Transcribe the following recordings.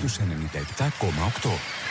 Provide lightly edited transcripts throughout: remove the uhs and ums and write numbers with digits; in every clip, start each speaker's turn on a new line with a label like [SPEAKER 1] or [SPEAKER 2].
[SPEAKER 1] στους 97,8.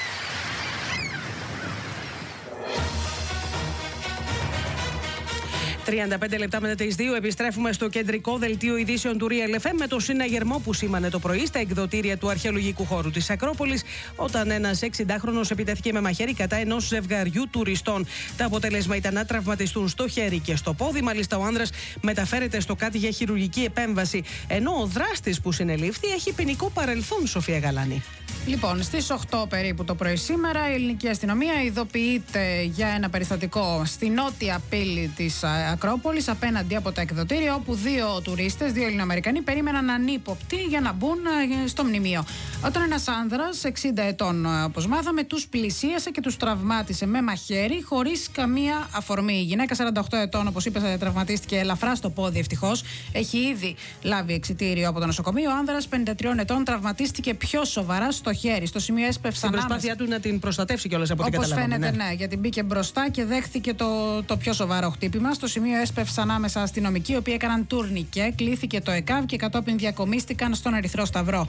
[SPEAKER 2] 35 λεπτά μετά τις 2 επιστρέφουμε στο κεντρικό δελτίο ειδήσεων του Real FM με το συναγερμό που σήμανε το πρωί στα εκδοτήρια του αρχαιολογικού χώρου της Ακρόπολης, όταν ένας 60χρονος επιτέθηκε με μαχαίρι κατά ενός ζευγαριού τουριστών. Το αποτέλεσμα ήταν να τραυματιστούν στο χέρι και στο πόδι. Μάλιστα, ο άνδρας μεταφέρεται στο ΚΑΤ για χειρουργική επέμβαση, ενώ ο δράστης που συνελήφθη έχει ποινικό παρελθόν. Σοφία Γαλάνη.
[SPEAKER 3] Λοιπόν, στις 8 περίπου το πρωί σήμερα η ελληνική αστυνομία ειδοποιείται για ένα περιστατικό στη νότια πύλη της Ακρόπολης, απέναντι από τα εκδοτήρια, όπου δύο τουρίστες, δύο Ελληνοαμερικανοί, περίμεναν ανύποπτοι για να μπουν στο μνημείο. Όταν ένας άνδρας 60 ετών, όπως μάθαμε, τους πλησίασε και τους τραυμάτισε με μαχαίρι χωρίς καμία αφορμή. Η γυναίκα 48 ετών, όπως είπε, τραυματίστηκε ελαφρά στο πόδι, ευτυχώς. Έχει ήδη λάβει εξιτήριο από το νοσοκομείο. Ο άνδρας 53 ετών τραυματίστηκε πιο σοβαρά στο χέρι. Στο σημείο έσπευσε
[SPEAKER 2] ανάμεσα. Στην προσπάθειά του να την προστατεύσει κιόλας, από ό,τι καταλαβαίνω.
[SPEAKER 3] Όπως φαίνεται, ναι, γιατί μπήκε μπροστά και δέχθηκε το πιο σοβαρό χτύπημα. Στο σημείο έσπευσαν ανάμεσα αστυνομικοί, οι οποίοι έκαναν τουρνικέ, κλήθηκε το ΕΚΑΒ και κατόπιν διακομίστηκαν στον Ερυθρό Σταυρό.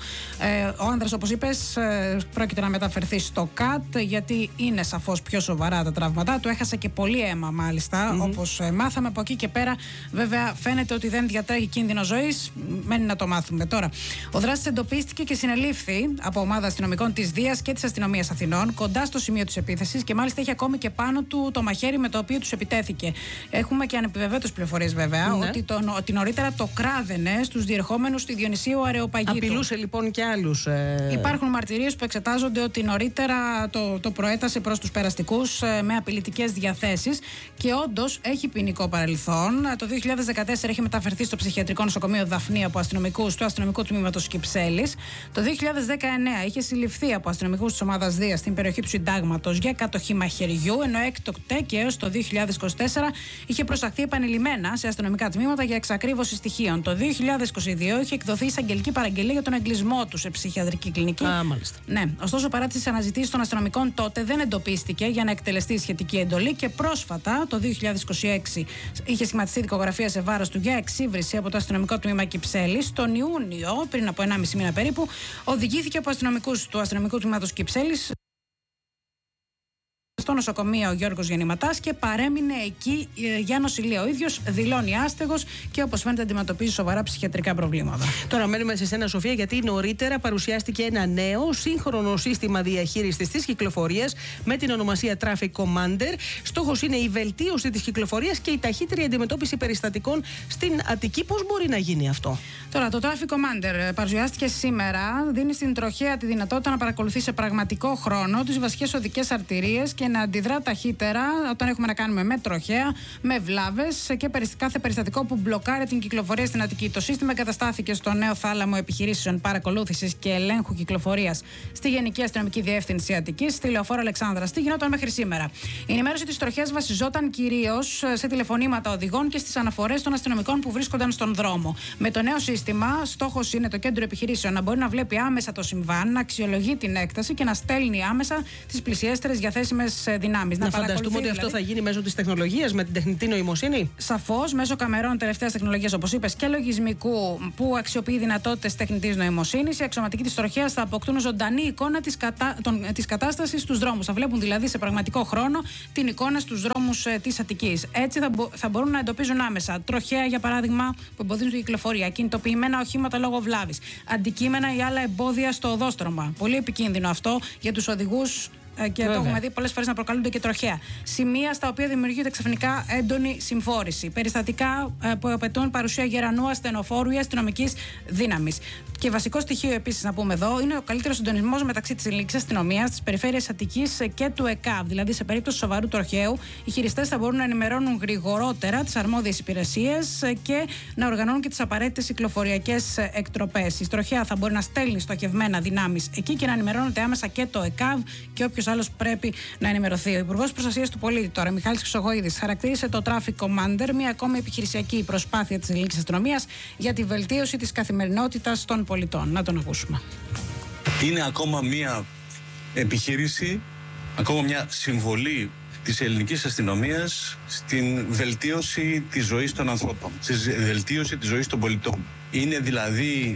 [SPEAKER 3] Ο άνδρας, όπως είπες, πρόκειται να μεταφερθεί στο ΚΑΤ, γιατί είναι σαφώς πιο σοβαρά τα τραύματα του. Έχασε και πολύ αίμα, μάλιστα, όπως μάθαμε. Από εκεί και πέρα, βέβαια, φαίνεται ότι δεν διατρέχει κίνδυνο ζωής. Μένει να το μάθουμε τώρα. Ο δράστης εντοπίστηκε και συνελήφθη από ομάδα αστυνομικών της Δίας και της Αστυνομίας Αθηνών, κοντά στο σημείο της επίθεσης, και μάλιστα έχει ακόμη και πάνω του το μαχαίρι με το οποίο τους επιτέθηκε. Έχουμε και ανεπιβεβαίωτες πληροφορίες, βέβαια, ότι νωρίτερα το κράδαινε στους διερχόμενους στη Διονυσίου Αρεοπαγίτου.
[SPEAKER 2] Απειλούσε λοιπόν και άλλους.
[SPEAKER 3] Υπάρχουν μαρτυρίες που εξετάζονται ότι νωρίτερα το προέτασε προς τους περαστικούς με απειλητικές διαθέσεις και όντως έχει ποινικό παρελθόν. Το 2014 έχει μεταφερθεί στο ψυχιατρικό νοσοκομείο Δαφνή από αστυνομικούς του αστυνομικού τμήματος Κυψέλης. Το 2019 είχε συλληφθεί από αστυνομικούς της ομάδας Δίας στην περιοχή του Συντάγματος για κατοχή μαχαιριού, ενώ έκτοτε και έως το 2024 είχε προσαχθεί επανειλημμένα σε αστυνομικά τμήματα για εξακρίβωση στοιχείων. Το 2022 είχε εκδοθεί εισαγγελική παραγγελία για τον εγκλισμό του σε ψυχιατρική κλινική.
[SPEAKER 2] Μάλιστα.
[SPEAKER 3] Ναι, ωστόσο, παρά τις αναζητήσεις των αστυνομικών, τότε δεν εντοπίστηκε για να εκτελεστεί η σχετική εντολή και πρόσφατα, το 2026, είχε σχηματιστεί δικογραφία σε βάρος του για εξύβριση από το αστυνομικό τμήμα Κυψέλης. Τον Ιούνιο, πριν από 1,5 μήνα περίπου, οδηγήθηκε από αστυνομικούς του αστυνομικού τμήματος Κυψέλης στο νοσοκομείο ο Γιώργος Γεννηματάς και παρέμεινε εκεί για νοσηλεία. Ο ίδιος δηλώνει άστεγος και, όπως φαίνεται, αντιμετωπίζει σοβαρά ψυχιατρικά προβλήματα.
[SPEAKER 2] Τώρα μένουμε σε σένα, Σοφία, γιατί νωρίτερα παρουσιάστηκε ένα νέο σύγχρονο σύστημα διαχείρισης της κυκλοφορίας με την ονομασία Traffic Commander. Στόχος είναι η βελτίωση της κυκλοφορίας και η ταχύτερη αντιμετώπιση περιστατικών στην Αττική. Πώς μπορεί να γίνει αυτό?
[SPEAKER 3] Τώρα, το Traffic Commander παρουσιάστηκε σήμερα. Δίνει στην τροχέα τη δυνατότητα να παρακολουθεί σε πραγματικό χρόνο τις βασικές οδικές αρτηρίες και να αντιδρά ταχύτερα όταν έχουμε να κάνουμε με τροχέα, με βλάβες και κάθε περιστατικό που μπλοκάρει την κυκλοφορία στην Αττική. Το σύστημα εγκαταστάθηκε στο νέο θάλαμο επιχειρήσεων παρακολούθησης και ελέγχου κυκλοφορίας στη Γενική Αστυνομική Διεύθυνση Αττικής, στη Λεωφόρο Αλεξάνδρας. Τι γινόταν μέχρι σήμερα? Η ενημέρωση της τροχέας βασιζόταν κυρίως σε τηλεφωνήματα οδηγών και στις αναφορές των αστυνομικών που βρίσκονταν στον δρόμο. Με το νέο σύστημα, στόχος είναι το κέντρο επιχειρήσεων να μπορεί να βλέπει άμεσα το συμβάν, να αξιολογεί την έκταση και να στέλνει άμεσα τις πλησιέστερες διαθέσιμες δυνάμεις.
[SPEAKER 2] Να φανταστούμε ότι αυτό θα γίνει μέσω της τεχνολογίας, με την τεχνητή νοημοσύνη.
[SPEAKER 3] Σαφώς, μέσω καμερών τελευταίας τεχνολογίας, όπως είπες, και λογισμικού που αξιοποιεί δυνατότητες τεχνητής νοημοσύνης. Οι αξιωματικοί της τροχέας θα αποκτούν ζωντανή εικόνα της κατάστασης στους δρόμους. Θα βλέπουν δηλαδή σε πραγματικό χρόνο την εικόνα στους δρόμους της Αττικής. Έτσι θα μπορούν να εντοπίζουν άμεσα τροχέα, για παράδειγμα, που εμποδίζουν την κυκλοφορία, κινητοποιημένα οχήματα λόγω βλάβης, αντικείμενα ή άλλα εμπόδια στο οδόστρωμα. Πολύ επικίνδυνο αυτό για τους οδηγούς. Και το έχουμε δει πολλές φορές να προκαλούνται και τροχαία. Σημεία στα οποία δημιουργείται ξαφνικά έντονη συμφόρηση. Περιστατικά που απαιτούν παρουσία γερανού, ασθενοφόρου ή αστυνομικής δύναμης. Και βασικό στοιχείο επίσης να πούμε εδώ είναι ο καλύτερος συντονισμός μεταξύ της ελληνικής αστυνομίας, της περιφέρειας Αττικής και του ΕΚΑΒ. Δηλαδή, σε περίπτωση σοβαρού τροχαίου, οι χειριστές θα μπορούν να ενημερώνουν γρηγορότερα τις αρμόδιες υπηρεσίες και να οργανώνουν και τις απαραίτητες κυκλοφοριακές εκτροπές. Η τροχαία θα μπορεί να στέλνει στοχευμένα δυνάμεις εκεί και να ενημερώνεται άμεσα και το ΕΚΑΒ και όποιος άλλος πρέπει να ενημερωθεί. Ο Υπουργός Προστασίας του Πολίτη, τώρα, Μιχάλης Χρυσογοίδης, χαρακτήρισε το Traffic Commander μια ακόμη επιχειρησιακή προσπάθεια της ελληνικής αστυνομίας για τη βελτίωση της καθημερινότητας των πολιτών. Να τον ακούσουμε.
[SPEAKER 4] Είναι ακόμα μια επιχείρηση, ακόμα μια συμβολή της ελληνικής αστυνομίας στην βελτίωση της ζωής των ανθρώπων, στη βελτίωση της ζωής των πολιτών. Είναι δηλαδή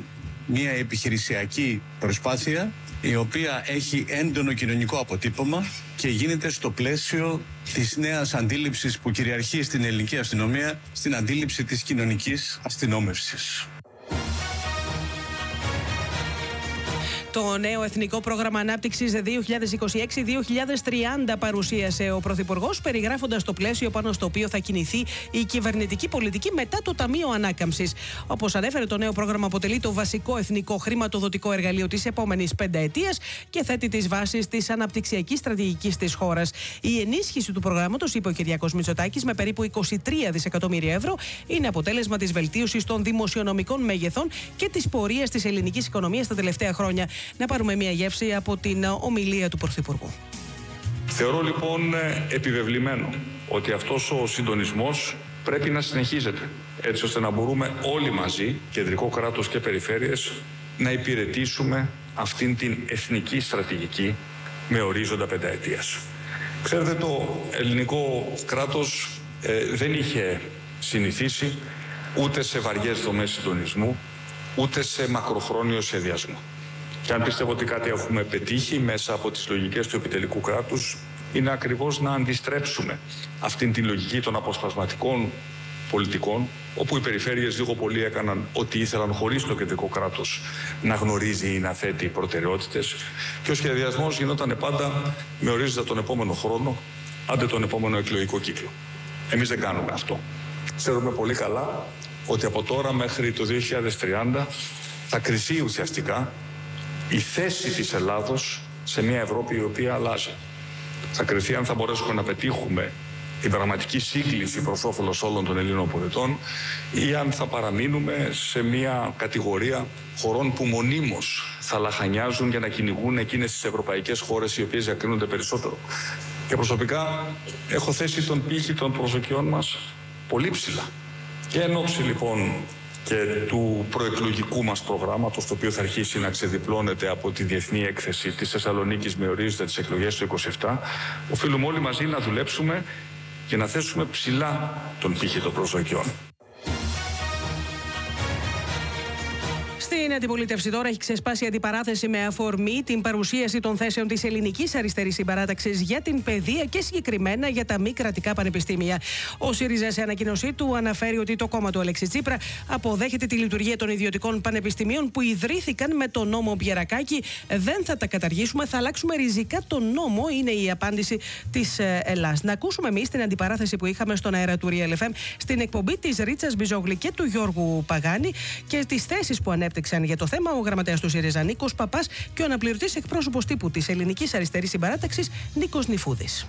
[SPEAKER 4] μια επιχειρησιακή προσπάθεια η οποία έχει έντονο κοινωνικό αποτύπωμα και γίνεται στο πλαίσιο της νέας αντίληψης που κυριαρχεί στην ελληνική αστυνομία, στην αντίληψη της κοινωνικής αστυνόμευσης.
[SPEAKER 2] Το νέο Εθνικό Πρόγραμμα Ανάπτυξης 2026-2030 παρουσίασε ο Πρωθυπουργός, περιγράφοντας το πλαίσιο πάνω στο οποίο θα κινηθεί η κυβερνητική πολιτική μετά το Ταμείο Ανάκαμψης. Όπως ανέφερε, το νέο πρόγραμμα αποτελεί το βασικό εθνικό χρηματοδοτικό εργαλείο της επόμενης πενταετίας και θέτει τις βάσεις της αναπτυξιακής στρατηγικής της χώρας. Η ενίσχυση του προγράμματος, είπε ο Κυριάκος Μητσοτάκης, με περίπου 23 δισεκατομμύρια ευρώ, είναι αποτέλεσμα της βελτίωσης των δημοσιονομικών μεγεθών και της πορείας της ελληνικής οικονομίας τα τελευταία χρόνια. Να πάρουμε μια γεύση από την ομιλία του Πρωθυπουργού.
[SPEAKER 5] Θεωρώ λοιπόν επιβεβλημένο ότι αυτός ο συντονισμός πρέπει να συνεχίζεται, έτσι ώστε να μπορούμε όλοι μαζί, κεντρικό κράτος και περιφέρειες, να υπηρετήσουμε αυτήν την εθνική στρατηγική με ορίζοντα πενταετίας. Ξέρετε, το ελληνικό κράτος δεν είχε συνηθίσει ούτε σε βαριές δομές συντονισμού, ούτε σε μακροχρόνιο σχεδιασμό. Και αν πιστεύω ότι κάτι έχουμε πετύχει μέσα από τις λογικές του επιτελικού κράτους, είναι ακριβώς να αντιστρέψουμε αυτήν τη λογική των αποσπασματικών πολιτικών, όπου οι περιφέρειες λίγο πολύ έκαναν ό,τι ήθελαν χωρίς το κεντρικό κράτος να γνωρίζει ή να θέτει προτεραιότητες, και ο σχεδιασμός γινόταν πάντα με ορίζοντα τον επόμενο χρόνο, άντε τον επόμενο εκλογικό κύκλο. Εμείς δεν κάνουμε αυτό. Ξέρουμε πολύ καλά ότι από τώρα μέχρι το 2030 θα κριθεί ουσιαστικά η θέση της Ελλάδος σε μια Ευρώπη η οποία αλλάζει. Θα κριθεί αν θα μπορέσουμε να πετύχουμε την πραγματική σύγκληση προς όφελος όλων των Ελλήνων πολιτών ή αν θα παραμείνουμε σε μια κατηγορία χωρών που μονίμως θα λαχανιάζουν για να κυνηγούν εκείνες τις ευρωπαϊκές χώρες οι οποίες διακρίνονται περισσότερο. Και προσωπικά έχω θέσει τον πύχη των προσδοκιών μας πολύ ψηλά. Και εν ώψη λοιπόν και του προεκλογικού μας προγράμματος, το οποίο θα αρχίσει να ξεδιπλώνεται από τη Διεθνή Έκθεση της Θεσσαλονίκης με ορίζοντα τις εκλογές του 2027, οφείλουμε όλοι μαζί να δουλέψουμε και να θέσουμε ψηλά τον πύχη των προσδοκιών.
[SPEAKER 2] Στην αντιπολίτευση τώρα έχει ξεσπάσει αντιπαράθεση με αφορμή την παρουσίαση των θέσεων της Ελληνικής Αριστερής Συμπαράταξης για την παιδεία και συγκεκριμένα για τα μη κρατικά πανεπιστήμια. Ο ΣΥΡΙΖΑ σε ανακοίνωσή του αναφέρει ότι το κόμμα του Αλέξη Τσίπρα αποδέχεται τη λειτουργία των ιδιωτικών πανεπιστημίων που ιδρύθηκαν με τον νόμο Μπιερακάκη. Δεν θα τα καταργήσουμε, θα αλλάξουμε ριζικά τον νόμο, είναι η απάντηση της Ελλάς. Να ακούσουμε εμείς την αντιπαράθεση που είχαμε στον αέρα του Real FM στην εκπομπή της Ρίτσας Μπιζόγλη και του Γιώργου Παγάνη και τις θέσεις που ανέπτυξαν για το θέμα ο γραμματέας του ΣΥΡΙΖΑ Νίκος Παπάς και ο αναπληρωτής εκπρόσωπος τύπου της Ελληνικής Αριστερής Συμπαράταξης Νίκος Νιφούδης.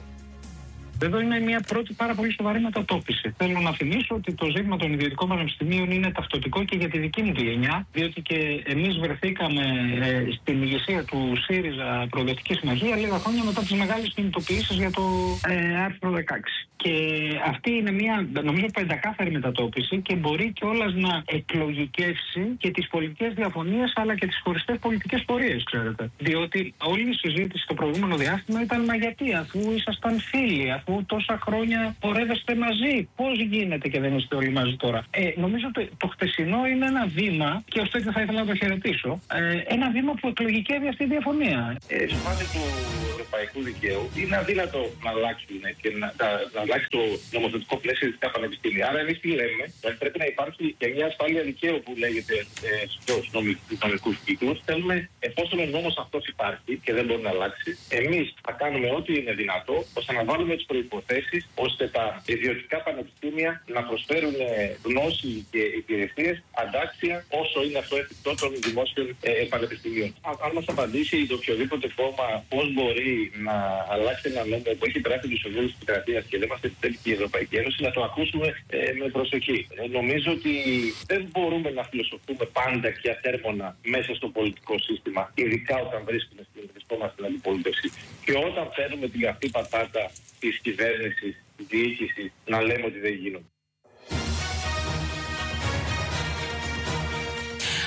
[SPEAKER 6] Εδώ είναι μια πρώτη πάρα πολύ σοβαρή μετατόπιση. Θέλω να θυμίσω ότι το ζήτημα των ιδιωτικών πανεπιστημίων είναι ταυτοτικό και για τη δική μου τη γενιά, διότι και εμείς βρεθήκαμε στην ηγεσία του ΣΥΡΙΖΑ Προοδευτική Συμμαχία λίγα χρόνια μετά τις μεγάλες κινητοποιήσεις για το άρθρο 16. Και αυτή είναι μια, νομίζω, πεντακάθαρη μετατόπιση και μπορεί κιόλας να εκλογικεύσει και τις πολιτικές διαφωνίες αλλά και τις χωριστές πολιτικές πορείες, ξέρετε. Διότι όλη η συζήτηση στο προηγούμενο διάστημα ήταν μα γιατί, αφού ήσασταν φίλοι, αφού τόσα χρόνια πορεύεστε μαζί, πώς γίνεται και δεν είστε όλοι μαζί τώρα. Νομίζω ότι το χτεσινό είναι ένα βήμα, και ως τέτοιο θα ήθελα να το χαιρετήσω, ένα βήμα που εκλογικεύει αυτή τη διαφωνία.
[SPEAKER 7] Στο βάση του ευρωπαϊκού δικαίου είναι αδύνατο να αλλάξουν και να αλλάξει το νομοθετικό πλαίσιο στα πανεπιστήμια. Άρα, εμείς τι λέμε, δηλαδή πρέπει να υπάρχει και μια ασφάλεια δικαίου που λέγεται στους νομικούς κύκλους. Θέλουμε, εφόσον ο νόμος αυτός υπάρχει και δεν μπορεί να αλλάξει, εμείς θα κάνουμε ό,τι είναι δυνατό ώστε να βάλουμε τις προϋποθέσεις ώστε τα ιδιωτικά πανεπιστήμια να προσφέρουν γνώση και υπηρεσίες αντάξια όσο είναι αυτό εφικτό των δημόσιων πανεπιστημίων. Αν μας απαντήσει το οποιοδήποτε κόμμα πώς μπορεί να αλλάξει ένα νόμο που έχει περάσει τους οδούς της επικρατείας και δεν μας επιτρέπει και η Ευρωπαϊκή Ένωση, να το ακούσουμε με προσοχή. Νομίζω ότι δεν μπορούμε να φιλοσοφούμε πάντα και ατέρμονα μέσα στο πολιτικό σύστημα, ειδικά όταν βρισκόμαστε στην αντιπολίτευση. Και όταν φέρνουμε την καυτή πατάτα της κυβέρνησης, της διοίκησης, να λέμε ότι δεν γίνονται.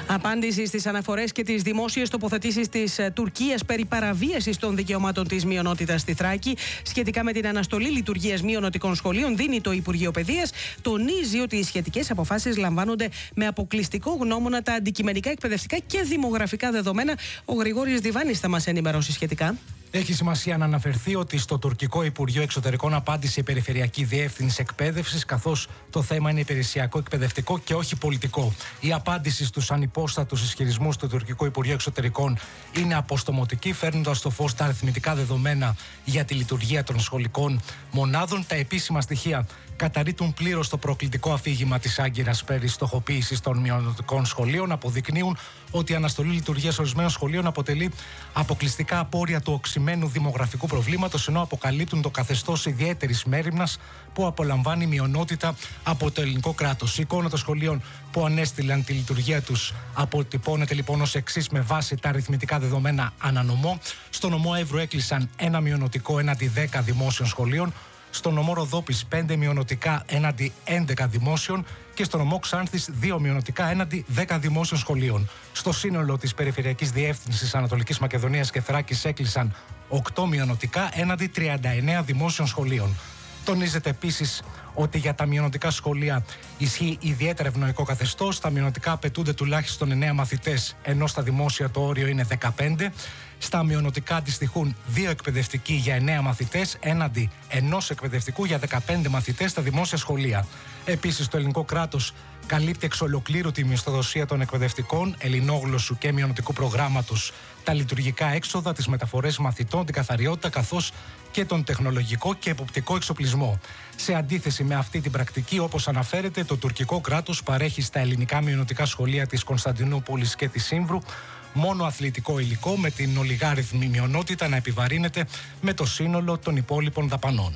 [SPEAKER 2] Απάντηση στις αναφορές και τις δημόσιες τοποθετήσεις της Τουρκίας περί παραβίασης των δικαιωμάτων της μειονότητας στη Θράκη σχετικά με την αναστολή λειτουργίας μειονοτικών σχολείων δίνει το Υπουργείο Παιδείας. Τονίζει ότι οι σχετικές αποφάσεις λαμβάνονται με αποκλειστικό γνώμονα τα αντικειμενικά, εκπαιδευτικά και δημογραφικά δεδομένα. Ο Γρηγόρης Διβάνης θα μας ενημερώσει σχετικά.
[SPEAKER 8] Έχει σημασία να αναφερθεί ότι στο τουρκικό Υπουργείο Εξωτερικών απάντησε η Περιφερειακή Διεύθυνση Εκπαίδευσης, καθώς το θέμα είναι υπηρεσιακό εκπαιδευτικό και όχι πολιτικό. Η απάντηση στους ανυπόστατους ισχυρισμούς του τουρκικού Υπουργείου Εξωτερικών είναι αποστομωτική, φέρνοντας στο φως τα αριθμητικά δεδομένα για τη λειτουργία των σχολικών μονάδων. Τα επίσημα στοιχεία καταρρίπτουν πλήρως το προκλητικό αφήγημα της Άγκυρας περί στοχοποίησης των μειονοτικών σχολείων, αποδεικνύουν ότι η αναστολή λειτουργίας ορισμένων σχολείων αποτελεί αποκλειστικά απόρρια του οξυμένου δημογραφικού προβλήματος, ενώ αποκαλύπτουν το καθεστώς ιδιαίτερης μέριμνας που απολαμβάνει η μειονότητα από το ελληνικό κράτος. Η εικόνα των σχολείων που ανέστηλαν τη λειτουργία τους αποτυπώνεται λοιπόν ως εξής με βάση τα αριθμητικά δεδομένα ανανομό. Στο νομό Εύρου έκλεισαν ένα μειονοτικό έναντι 10 δημόσιων σχολείων. Στο νομό Ροδόπης 5 μειονοτικά έναντι 11 δημόσιων και στο νομό Ξάνθης 2 μειονοτικά έναντι 10 δημόσιων σχολείων. Στο σύνολο της Περιφερειακής Διεύθυνσης Ανατολικής Μακεδονίας και Θράκης έκλεισαν 8 μειονοτικά έναντι 39 δημόσιων σχολείων. Τονίζεται επίσης ότι για τα μειονοτικά σχολεία ισχύει ιδιαίτερα ευνοϊκό καθεστώς. Στα μειονοτικά απαιτούνται τουλάχιστον 9 μαθητές, ενώ στα δημόσια το όριο είναι 15. Στα μειονοτικά αντιστοιχούν 2 εκπαιδευτικοί για 9 μαθητές, έναντι 1 εκπαιδευτικού για 15 μαθητές στα δημόσια σχολεία. Επίσης, το ελληνικό κράτος καλύπτει εξ ολοκλήρου τη μισθοδοσία των εκπαιδευτικών, ελληνόγλωσσου και μειονοτικού προγράμματος, τα λειτουργικά έξοδα, τις μεταφορές μαθητών, την καθαριότητα, καθώς και τον τεχνολογικό και εποπτικό εξοπλισμό. Σε αντίθεση με αυτή την πρακτική, όπως αναφέρεται, το τουρκικό κράτος παρέχει στα ελληνικά μειονοτικά σχολεία της Κωνσταντινούπολης και της Σύμβρου μόνο αθλητικό υλικό, με την ολιγάριθμη μειονότητα να επιβαρύνεται με το σύνολο των υπόλοιπων δαπανών.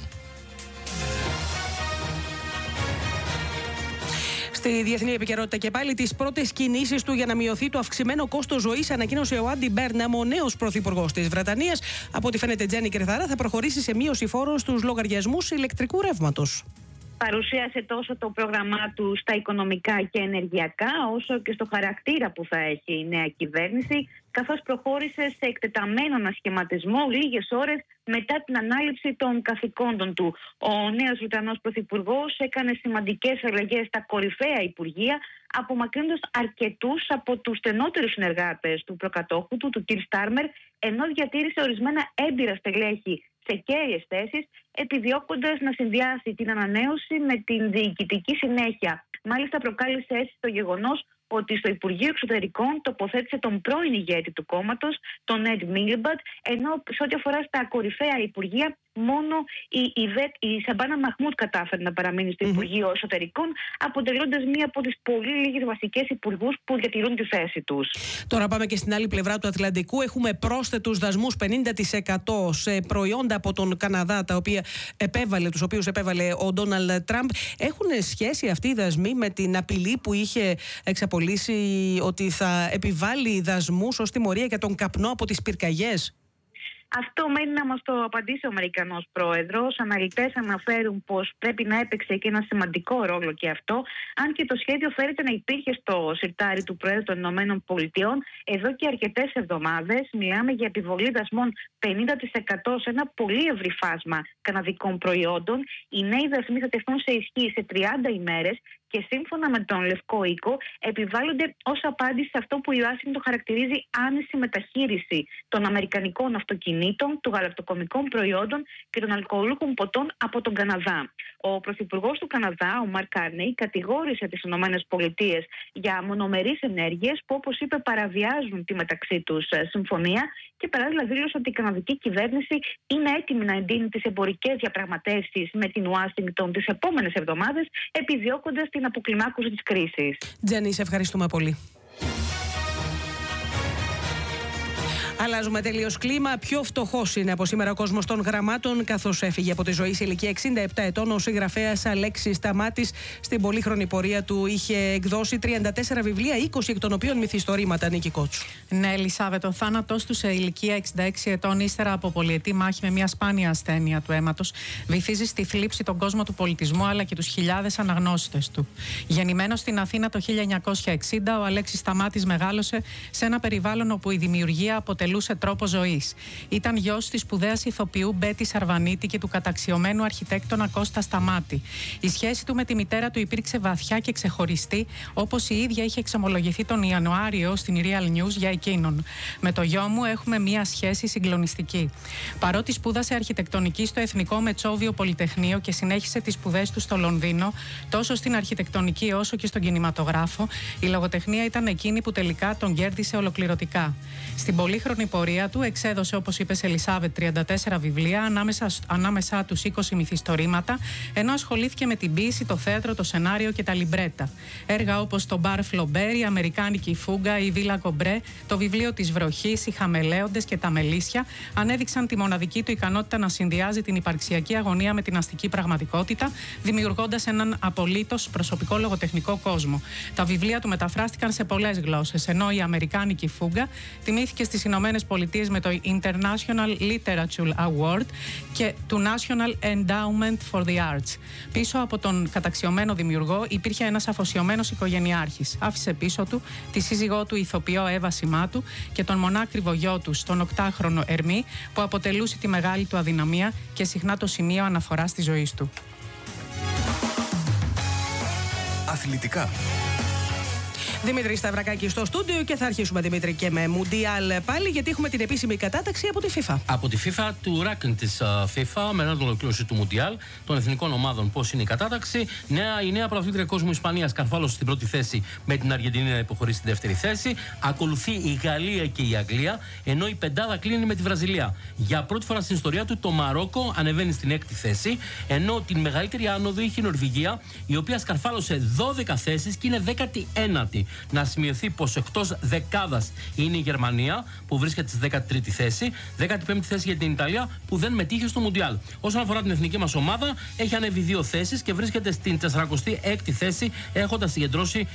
[SPEAKER 2] Στη διεθνή επικαιρότητα και πάλι, τις πρώτες κινήσεις του για να μειωθεί το αυξημένο κόστος ζωής ανακοίνωσε ο Άντι Μπέρναμ, ο νέος πρωθυπουργός της Βρετανίας. Από ό,τι φαίνεται, Τζένι Κερθαρά θα προχωρήσει σε μείωση φόρων στους λογαριασμούς ηλεκτρικού ρεύματος.
[SPEAKER 9] Παρουσίασε τόσο το πρόγραμμά του στα οικονομικά και ενεργειακά, όσο και στο χαρακτήρα που θα έχει η νέα κυβέρνηση, καθώς προχώρησε σε εκτεταμένο ανασχηματισμό λίγες ώρες μετά την ανάληψη των καθηκόντων του. Ο νέος Βρετανός πρωθυπουργός έκανε σημαντικές αλλαγές στα κορυφαία υπουργεία, απομακρύνοντας αρκετούς από τους στενότερους συνεργάτες του προκατόχου του Κιρ Στάρμερ, ενώ διατήρησε ορισμένα έμπειρα στελέχη σε κέρυες θέσεις, επιδιώκοντας να συνδυάσει την ανανέωση με την διοικητική συνέχεια. Μάλιστα, προκάλεσε αίσθηση το γεγονός ότι στο Υπουργείο Εξωτερικών τοποθέτησε τον πρώην ηγέτη του κόμματος, τον Εντ Μίλμπαντ, ενώ σε ό,τι αφορά στα κορυφαία υπουργεία, μόνο η Σαμπάνα Μαχμούτ κατάφερε να παραμείνει στο Υπουργείο Εσωτερικών, αποτελώντας μία από τις πολύ λίγες βασικές υπουργούς που διατηρούν τη θέση τους.
[SPEAKER 2] Τώρα πάμε και στην άλλη πλευρά του Ατλαντικού. Έχουμε πρόσθετους δασμούς 50% σε προϊόντα από τον Καναδά, τους οποίους επέβαλε ο Ντόναλντ Τραμπ. Έχουν σχέση αυτοί οι δασμοί με την απειλή που είχε εξαπολύσει ότι θα επιβάλλει δασμούς ως τιμωρία για τον καπνό από τις πυρκαγιές?
[SPEAKER 9] Αυτό μένει να μας το απαντήσει ο Αμερικανός πρόεδρος. Αναλυτές αναφέρουν πως πρέπει να έπαιξε και ένα σημαντικό ρόλο και αυτό, αν και το σχέδιο φέρεται να υπήρχε στο σιρτάρι του Προέδρου των Ηνωμένων Πολιτειών εδώ και αρκετές εβδομάδες. Μιλάμε για επιβολή δασμών 50% σε ένα πολύ ευρύ φάσμα καναδικών προϊόντων. Οι νέοι δασμοί θα τεθούν σε ισχύ σε 30 ημέρες και σύμφωνα με τον Λευκό Οίκο επιβάλλονται ως απάντηση σε αυτό που η Ουάσιγκτον χαρακτηρίζει άνηση μεταχείριση των αμερικανικών αυτοκινήτων, των γαλακτοκομικών προϊόντων και των αλκοολούχων ποτών από τον Καναδά. Ο πρωθυπουργός του Καναδά, ο Μαρκ Κάρνεϊ, κατηγόρησε τις ΗΠΑ για μονομερείς ενέργειες που, όπως είπε, παραβιάζουν τη μεταξύ τους συμφωνία και παράλληλα δήλωσε ότι η καναδική κυβέρνηση είναι έτοιμη να εντείνει τις εμπορικές διαπραγματεύσεις με την Ουάσιγκτον τις επόμενες εβδομάδες, επιδιώκοντας την αποκλιμάκωση της κρίσης.
[SPEAKER 2] Τζένι, σε ευχαριστούμε πολύ. Αλλάζουμε τελείως κλίμα. Πιο φτωχός είναι από σήμερα ο κόσμος των γραμμάτων, καθώς έφυγε από τη ζωή σε ηλικία 67 ετών ο συγγραφέας Αλέξης Σταμάτης. Στην πολύχρονη πορεία του είχε εκδώσει 34 βιβλία, 20 εκ των οποίων μυθιστορήματα. Νίκη Κότσου.
[SPEAKER 10] Ναι, Ελισάβετ, ο θάνατός του σε ηλικία 66 ετών, ύστερα από πολυετή μάχη με μια σπάνια ασθένεια του αίματος, βυθίζει στη θλίψη τον κόσμο του πολιτισμού αλλά και τους χιλιάδες αναγνώστες του. Γεννημένος στην Αθήνα το 1960, ο Αλέξης Σταμάτης μεγάλωσε σε ένα περιβάλλον όπου η δημιουργία αποτελούσε τρόπο ζωής. Ήταν γιος της σπουδαίας ηθοποιού Μπέτη Σαρβανίτη και του καταξιωμένου αρχιτέκτονα Κώστα Σταμάτη. Η σχέση του με τη μητέρα του υπήρξε βαθιά και ξεχωριστή, όπως η ίδια είχε εξομολογηθεί τον Ιανουάριο στην Real News για εκείνον. Με το γιο μου έχουμε μία σχέση συγκλονιστική. Παρότι σπούδασε αρχιτεκτονική στο Εθνικό Μετσόβιο Πολυτεχνείο και συνέχισε τις σπουδές του στο Λονδίνο, τόσο στην αρχιτεκτονική όσο και στον κινηματογράφο, η λογοτεχνία ήταν εκείνη που τελικά τον κέρδισε ολοκληρωτικά. Στην πολύχρονη πορεία του εξέδωσε, όπως είπες Ελισάβετ, 34 βιβλία, ανάμεσά τους 20 μυθιστορήματα, ενώ ασχολήθηκε με την ποίηση, το θέατρο, το σενάριο και τα λιμπρέτα. Έργα όπως το Μπαρ Φλομπέρ, η Αμερικάνικη Φούγκα, η Βίλα Κομπρέ, το βιβλίο της Βροχής, οι Χαμελέοντες και τα Μελίσια ανέδειξαν τη μοναδική του ικανότητα να συνδυάζει την υπαρξιακή αγωνία με την αστική πραγματικότητα, δημιουργώντας έναν απολύτως προσωπικό λογοτεχνικό κόσμο. Τα βιβλία του μεταφράστηκαν σε πολλές γλώσσες, ενώ η Αμερικάνικη Φούγκα τιμήθηκε στις Ηνωμένες Πολιτείες με το International Literature Award και του National Endowment for the Arts. Πίσω από τον καταξιωμένο δημιουργό υπήρχε ένας αφοσιωμένος οικογενειάρχης. Άφησε πίσω του τη σύζυγό του ηθοποιό Εύα Σιμάτου και τον μονάκριβο γιο του, τον 8χρονο Ερμή, που αποτελούσε τη μεγάλη του αδυναμία και συχνά το σημείο αναφοράς της ζωής του.
[SPEAKER 1] Αθλητικά.
[SPEAKER 2] Δημήτρη Σταυρακάκη στο στούντιο και θα αρχίσουμε, Δημήτρη, και με Μουντιάλ πάλι, γιατί έχουμε την επίσημη κατάταξη από τη FIFA.
[SPEAKER 11] Από τη FIFA, του ranking της FIFA, μετά την ολοκλήρωση του Μουντιάλ, των εθνικών ομάδων, πώς είναι η κατάταξη. Η νέα πρωταθλήτρια κόσμου Ισπανία καρφάλωσε στην πρώτη θέση, με την Αργεντινή να υποχωρεί στη δεύτερη θέση. Ακολουθεί η Γαλλία και η Αγγλία, ενώ η πεντάδα κλείνει με τη Βραζιλία. Για πρώτη φορά στην ιστορία του, το Μαρόκο ανεβαίνει στην έκτη θέση, ενώ την μεγαλύτερη άνοδο είχε η Νορβηγία, η οποία σκαρφάλωσε 12 θέσεις και είναι 19η. Να σημειωθεί πως εκτός δεκάδας είναι η Γερμανία, που βρίσκεται στη 13η θέση, 15η θέση για την Ιταλία, που δεν μετήχε στο Μουντιάλ. Όσον αφορά την εθνική μας ομάδα, έχει ανέβει 2 θέσεις και βρίσκεται στην 46η θέση, έχοντας συγκεντρώσει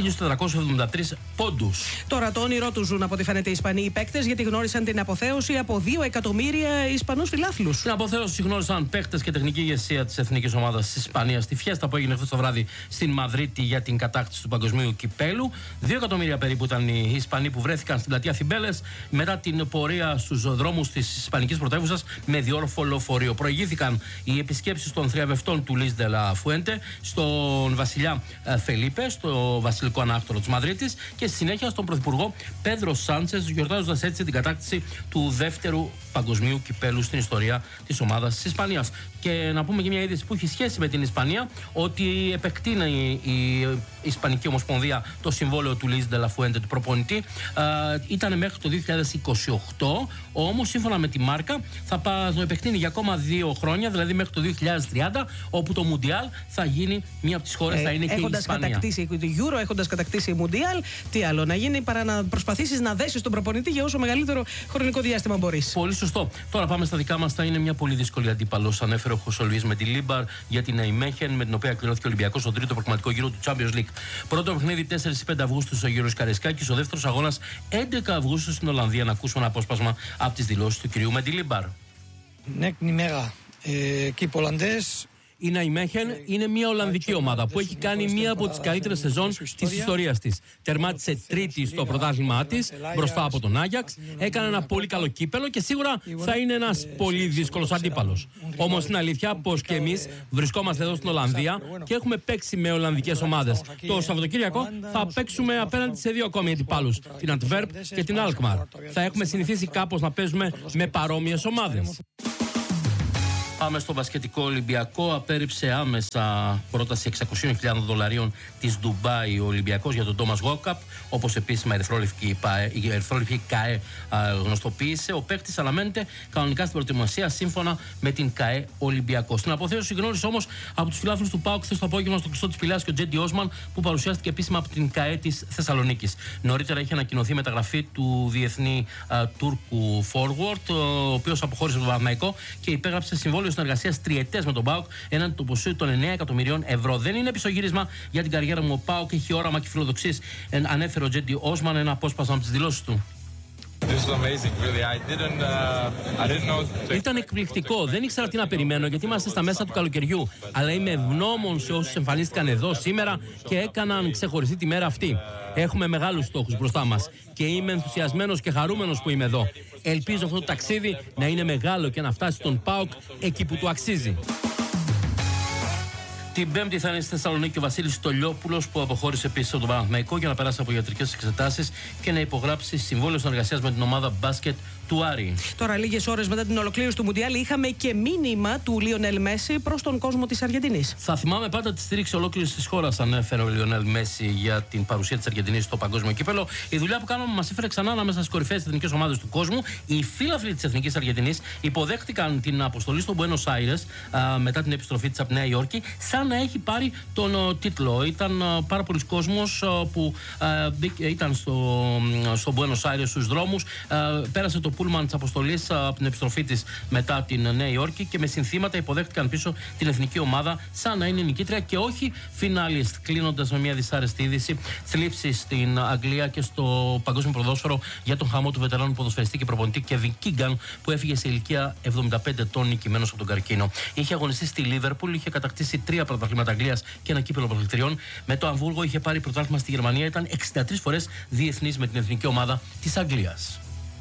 [SPEAKER 11] 1.473 πόντους.
[SPEAKER 2] Τώρα το όνειρό του ζουν, από ό,τι φαίνεται, οι Ισπανοί παίκτες, γιατί γνώρισαν την αποθέωση από 2 εκατομμύρια Ισπανούς φιλάθλους.
[SPEAKER 11] Την αποθέωση γνώρισαν παίκτες και τεχνική ηγεσία της εθνικής ομάδας της Ισπανίας στη φιέστα που έγινε χθες το βράδυ στην Μαδρίτη για την κατάκτηση του παγκοσμίου κυπέλου. 2 εκατομμύρια περίπου ήταν οι Ισπανοί που βρέθηκαν στην πλατεία Θιμπέλες μετά την πορεία στους δρόμους της Ισπανικής πρωτεύουσας με διόροφο λεωφορείο. Προηγήθηκαν οι επισκέψεις των θριαβευτών του Λουίς ντε λα Φουέντε στον βασιλιά Φελίπε, στο βασιλικό ανάκτορο της Μαδρίτης, και στη συνέχεια στον πρωθυπουργό Πέδρο Σάντσες, γιορτάζοντας έτσι την κατάκτηση του δεύτερου παγκοσμίου κυπέλου στην ιστορία της ομάδας της Ισπανίας. Και να πούμε και μια είδηση που έχει σχέση με την Ισπανία, ότι επεκτείνει η Ισπανική Ομοσπονδία το συμβόλαιο του Λουίς ντε λα Φουέντε, του προπονητή. Ήταν μέχρι το 2028, όμως σύμφωνα με τη Μάρκα θα το επεκτείνει για ακόμα 2 χρόνια, δηλαδή μέχρι το 2030, όπου το Μουντιάλ θα γίνει μία από τις χώρες, θα είναι και η Ισπανία.
[SPEAKER 2] Κατακτήσει τη Euro, έχοντας κατακτήσει η Μουντιάλ, τι άλλο να γίνει παρά να προσπαθήσεις να δέσεις τον προπονητή για όσο μεγαλύτερο χρονικό διάστημα μπορείς.
[SPEAKER 11] Πολύ σωστό. Τώρα πάμε στα δικά μας. Θα είναι μια πολύ δύσκολη αντίπαλος. Ανέφερε ο Χωσολουίς με τη Λίμπαρ για την Ναϊμέχεν, με την οποία κληρώθηκε ο Ολυμπιακός στον τρίτο προκριματικό γύρο του Champions League. Πρώτο παιχνίδι 4-5 Αυγούστου στο Γύρος Καραϊσκάκης. Ο δεύτερος αγώνας 11 Αυγούστου στην Ολλανδία. Να ακούσουμε ένα απόσπασμα από τις δηλώσεις του κυρίου Μεντιλίμπαρ. Η Ναϊμέχεν είναι μια Ολλανδική ομάδα που έχει κάνει μια από τις καλύτερες σεζόν της ιστορίας της. Τερμάτισε τρίτη στο πρωτάθλημά της, μπροστά από τον Άγιαξ. Έκανε ένα πολύ καλό κύπελο και σίγουρα θα είναι ένας πολύ δύσκολος αντίπαλος. Όμως είναι αλήθεια πως και εμείς βρισκόμαστε εδώ στην Ολλανδία και έχουμε παίξει με Ολλανδικές ομάδες. Το Σαββατοκύριακο θα παίξουμε απέναντι σε 2 ακόμη αντιπάλους, την Αντβέρπ και την Αλκμαρ. Θα έχουμε συνηθίσει κάπως να παίζουμε με παρόμοιες ομάδες. Πάμε στο μπασκετικό Ολυμπιακό. Απέρριψε άμεσα πρόταση $600.000 της Ντουμπάι ο Ολυμπιακός για τον Τόμας Γόκαπ, όπως επίσημα η ερυθρόλευκη ΚΑΕ γνωστοποίησε. Ο παίκτης αναμένεται κανονικά στην προετοιμασία σύμφωνα με την ΚΑΕ Ολυμπιακό. Στην αποθέωση γνώρισε όμως από τους φιλάθλους του ΠΑΟΚ χθες το απόγευμα στο κλειστό της Πηλαιάς και ο Τζέντι Όσμαν, που παρουσιάστηκε επίσημα από την ΚΑΕ της Θεσσαλονίκης. Νωρίτερα είχε ανακοινωθεί η μεταγραφή του διεθνή Τούρκου Forward, ο οποίος αποχώρησε από τον Παναθηναϊκό και υπέγραψε συμβόλαιο συνεργασίας τριετές με τον ΠΑΟΚ έναντι του ποσού των €9 εκατομμυρίων. Δεν είναι πισωγύρισμα για την καριέρα μου. Ο ΠΑΟΚ έχει όραμα και φιλοδοξίες, ανέφερε ο Τζέντι Όσμαν, ένα απόσπασμα από τις δηλώσεις του. Ήταν εκπληκτικό. Δεν ήξερα τι να περιμένω, γιατί είμαστε στα μέσα του καλοκαιριού. Αλλά είμαι ευγνώμων σε όσους εμφανίστηκαν εδώ σήμερα και έκαναν ξεχωριστή τη μέρα αυτή. Έχουμε μεγάλους στόχους μπροστά μας και είμαι ενθουσιασμένος και χαρούμενος που είμαι εδώ. Ελπίζω αυτό το ταξίδι να είναι μεγάλο και να φτάσει στον ΠΑΟΚ εκεί που του αξίζει. Την Πέμπτη θα είναι στη Θεσσαλονίκη ο Βασίλης Στολιόπουλος, που αποχώρησε επίσης από τον Παναθηναϊκό για να περάσει από ιατρικές εξετάσεις και να υπογράψει συμβόλαιο συνεργασίας με την ομάδα μπάσκετ του Άρη. Τώρα, λίγες ώρες μετά την ολοκλήρωση του Μουντιάλ, είχαμε και μήνυμα του Λιονέλ Μέση προς τον κόσμο της Αργεντινής. Θα θυμάμαι πάντα τη στήριξη ολόκληρης της χώρας, ανέφερε ο Λιονέλ Μέση για την παρουσία της Αργεντινής στο παγκόσμιο κύπελο. Η δουλειά που κάναμε μας έφερε ξανά ανάμεσα στις κορυφαίες εθνικές ομάδες του κόσμου. Οι φίλαθλοι της Εθνικής Αργεντινής υποδέχτηκαν την αποστολή στο Μπουένος Άιρες μετά την επιστροφή της από Νέα Υόρκη, σαν να έχει πάρει τον τίτλο. Ήταν πάρα πολλοί κόσμος που ήταν στο Μπουένος Άιρες στους δρόμους. Πέρασε το πούλμαν της αποστολής από την επιστροφή της μετά την Νέα Υόρκη και με συνθήματα υποδέχτηκαν πίσω την εθνική ομάδα σαν να είναι νικήτρια και όχι φινάλιστ. Κλείνοντας με μια δυσάρεστη είδηση, θλίψη στην Αγγλία και στο παγκόσμιο ποδόσφαιρο για τον χαμό του βετεράνου ποδοσφαιριστή και προπονητή Κέβιν Κίγκαν, που έφυγε σε ηλικία 75 ετών νικημένος από τον καρκίνο. Είχε αγωνιστεί στη Λίβερπουλ, είχε κατακτήσει 3 πρωταθλήματα Αγγλίας και ένα κύπελο πρωταθλητριών. Με το Αμβούργο είχε πάρει πρωτάθλημα στη Γερμανία, ήταν 63 φορές διεθνής με την εθνική ομάδα της Αγγλίας.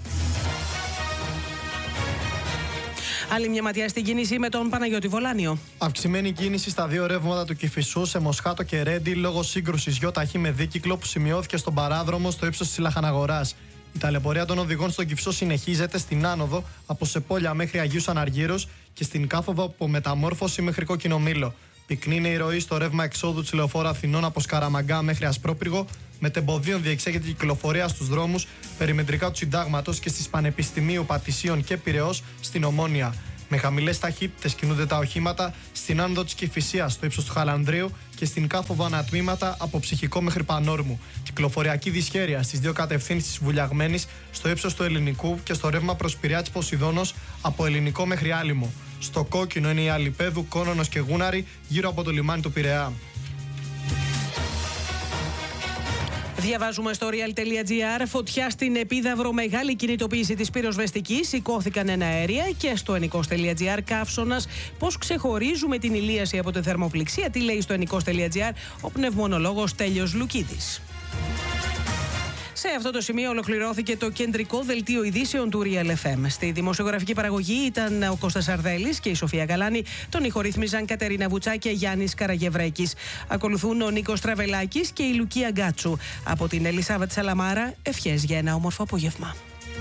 [SPEAKER 2] Άλλη μια ματιά στην κίνηση με τον Παναγιώτη Βολάνιο.
[SPEAKER 12] Αυξημένη κίνηση στα δύο ρεύματα του Κηφισού σε Μοσχάτο και Ρέντι λόγω σύγκρουσης ΙΟΤΑΧ με δίκυκλο που σημειώθηκε στον παράδρομο στο ύψος της Λαχαναγοράς. Η ταλαιπωρία των οδηγών στον Κηφισό συνεχίζεται στην άνοδο από Σεπόλια μέχρι Αγίους Αναργύρους και στην Κάφοβα από Μεταμόρφωση μέχρι Κόκκινο Μήλο. Πυκνή είναι η ροή στο ρεύμα εξόδου της λεωφόρου Αθηνών από Σκαραμαγκά μέχρι Ασπρόπυργο, με τεμποδίων διεξάγεται η κυκλοφορία στους δρόμους περιμετρικά του Συντάγματος και στις Πανεπιστημίου Πατησίων και Πειραιώς στην Ομόνια. Με χαμηλές ταχύτητες κινούνται τα οχήματα στην άνοδο της Κηφισίας στο ύψος του Χαλανδρίου και στην Κάφοβα ανατμήματα από Ψυχικό μέχρι Πανόρμου. Κυκλοφοριακή δυσχέρεια στις δύο κατευθύνσεις Βουλιαγμένης στο ύψος του Ελληνικού και στο ρεύμα προς Πειραιά της Ποσειδώνος από Ελληνικό μέχρι Άλυμο. Στο κόκκινο είναι η Αλιπέδου, Κόνονος και Γούναρη γύρω από το λιμάνι του Πειραιά.
[SPEAKER 2] Διαβάζουμε στο real.gr. Φωτιά στην Επίδαυρο, μεγάλη κινητοποίηση της πυροσβεστικής. Σηκώθηκαν εναέρια. Και στο ενικός.gr καύσωνας. Πώς ξεχωρίζουμε την ηλίαση από τη θερμοπληξία. Τι λέει στο ενικός.gr ο πνευμονολόγος Τέλειος Λουκίδης. Σε αυτό το σημείο ολοκληρώθηκε το κεντρικό δελτίο ειδήσεων του Real FM. Στη δημοσιογραφική παραγωγή ήταν ο Κώστας Αρδέλης και η Σοφία Γαλάνη. Τον ηχορύθμιζαν Κατερίνα Βουτσά και Γιάννης Καραγευρέκης. Ακολουθούν ο Νίκος Τραβελάκης και η Λουκία Γκάτσου. Από την Ελισάβετ Σαλαμάρα, ευχές για ένα όμορφο απόγευμα.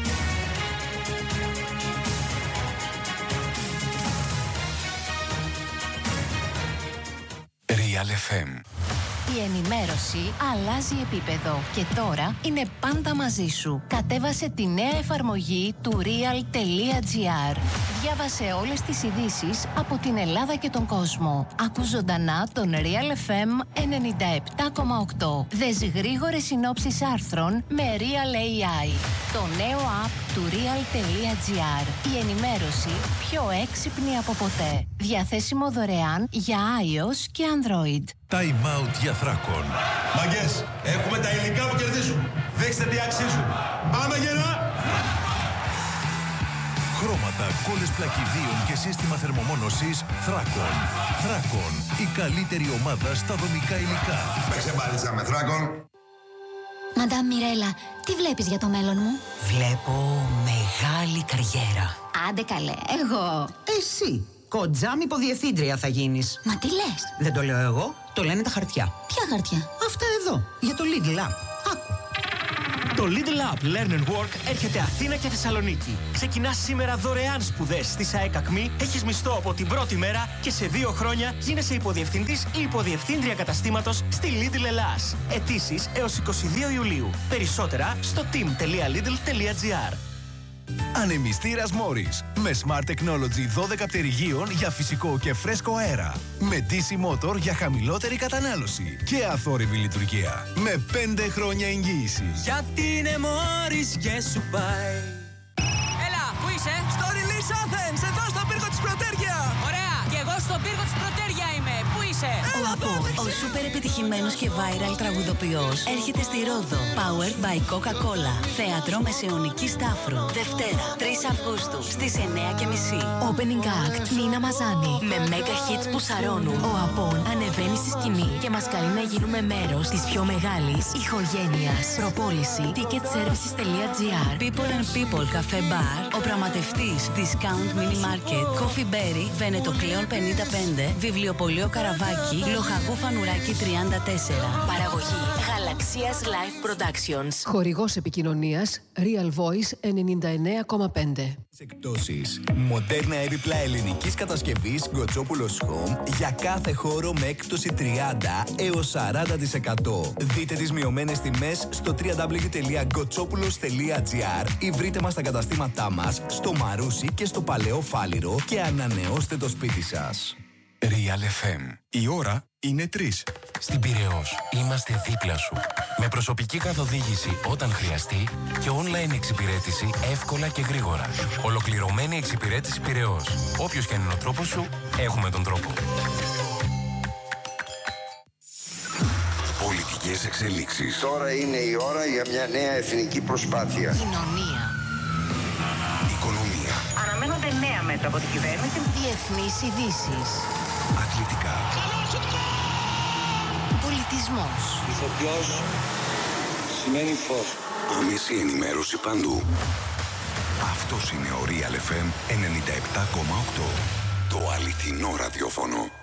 [SPEAKER 1] Real FM.
[SPEAKER 13] Η ενημέρωση αλλάζει επίπεδο και τώρα είναι πάντα μαζί σου. Κατέβασε τη νέα εφαρμογή του real.gr. Διάβασε όλες τις ειδήσεις από την Ελλάδα και τον κόσμο. Ακού ζωντανά τον Real FM 97,8. Δες γρήγορες συνόψεις άρθρων με Real AI. Το νέο app του real.gr. Η ενημέρωση πιο έξυπνη από ποτέ. Διαθέσιμο δωρεάν για iOS και Android.
[SPEAKER 14] Time out για Θράκον.
[SPEAKER 15] Μαγκές, έχουμε τα υλικά που κερδίζουν. Δείξτε τι αξίζουν. Πάμε γερά!
[SPEAKER 14] Χρώματα, κόλλες πλακιδίων και σύστημα θερμομόνωσης Θράκον. Θράκον, η καλύτερη ομάδα στα δομικά υλικά.
[SPEAKER 15] Με ξεπάλισσα με Θράκον.
[SPEAKER 16] Μαντάμ Μιρέλα, τι βλέπεις για το μέλλον μου?
[SPEAKER 17] Βλέπω μεγάλη καριέρα.
[SPEAKER 16] Άντε καλέ, εγώ.
[SPEAKER 17] Εσύ. Κοντζάμι υποδιευθύντρια θα γίνεις.
[SPEAKER 16] Μα τι λες?
[SPEAKER 17] Δεν το λέω εγώ, το λένε τα χαρτιά.
[SPEAKER 16] Ποια χαρτιά?
[SPEAKER 17] Αυτά εδώ, για το Lidl App. Άκου.
[SPEAKER 18] Το Lidl App Learn and Work έρχεται Αθήνα και Θεσσαλονίκη. Ξεκινάς σήμερα δωρεάν σπουδές στη ΣΑΕΚ ΑΚΜΗ, έχεις μισθό από την πρώτη μέρα και σε 2 χρόνια γίνεσαι υποδιευθυντής ή υποδιευθύντρια καταστήματος στη Lidl Ελλάς. Αιτήσεις έως 22 Ιουλίου. Περισσότερα στο team.lidl.gr.
[SPEAKER 14] Ανεμιστήρας Morris. Με Smart Technology 12 πτερυγίων για φυσικό και φρέσκο αέρα. Με DC Motor για χαμηλότερη κατανάλωση. Και αθόρυβη λειτουργία. Με 5 χρόνια εγγύηση.
[SPEAKER 18] Γιατί είναι Morris και σου πάει.
[SPEAKER 19] Έλα, πού είσαι? Στο Release Athens, εδώ στον πύργο της Πρωτέρια. Ωραία, και εγώ στον πύργο της Πρωτέρια είμαι. Πού είσαι?
[SPEAKER 20] Ο Απόλ, ο σούπερ επιτυχημένος και viral τραγουδοποιός, έρχεται στη Ρόδο. Powered by Coca-Cola. Θέατρο Μεσαιωνική Στάφρο. Δευτέρα, 3 Αυγούστου, στις 9:30. Opening act, Νίνα Μαζάνη. Με mega hits που σαρώνουν, ο Απόλ ανεβαίνει στη σκηνή και μας καλεί να γίνουμε μέρος της πιο μεγάλης ηχογένειας. Προπόληση, ticketservices.gr. People and People Cafe Bar. Ο πραγματευτής, Discount Mini Market. Coffee Berry, Βενετοκλέον 55. Βιβλιοπωλείο Καραβάκι, Λοχαγού Φανουράκι 34. Παραγωγή Γαλαξίας Live Productions.
[SPEAKER 21] Χορηγός επικοινωνίας Real Voice 99,5.
[SPEAKER 22] Εκπτώσεις. Μοντέρνα έπιπλα ελληνικής κατασκευής Γκοτσόπουλος Home για κάθε χώρο με έκπτωση 30 έως 40%. Δείτε τις μειωμένες τιμές στο www.gotsopoulos.gr ή βρείτε μας στα καταστήματά μας στο Μαρούσι και στο Παλαιό Φάληρο και ανανεώστε το σπίτι σας.
[SPEAKER 1] Real FM. Η ώρα είναι 3.
[SPEAKER 23] Στην Πειραιώς είμαστε δίπλα σου. Με προσωπική καθοδήγηση όταν χρειαστεί και online εξυπηρέτηση εύκολα και γρήγορα. Ολοκληρωμένη εξυπηρέτηση Πειραιώς. Όποιος και αν είναι ο τρόπος σου, έχουμε τον τρόπο.
[SPEAKER 14] Πολιτικές εξελίξεις.
[SPEAKER 24] Τώρα είναι η ώρα για μια νέα εθνική προσπάθεια.
[SPEAKER 20] Κοινωνία.
[SPEAKER 14] Οικονομία.
[SPEAKER 20] Αναμένονται νέα μέτρα από την κυβέρνηση. Διεθνείς ειδήσεις.
[SPEAKER 14] Αθλητικά.
[SPEAKER 20] Πολιτισμός.
[SPEAKER 24] Ηθοποιός σημαίνει φως.
[SPEAKER 14] Άμεση ενημέρωση παντού. Αυτός είναι ο Real FM 97,8. Το αληθινό ραδιόφωνο.